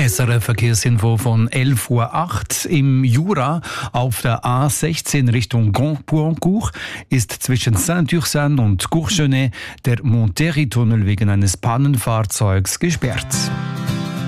SRF-Verkehrsinfo von 11:08 Uhr. Im Jura auf der A16 Richtung Gand-Puancourt ist zwischen Saint-Ursanne und Courchenet der Monterrey-Tunnel wegen eines Pannenfahrzeugs gesperrt.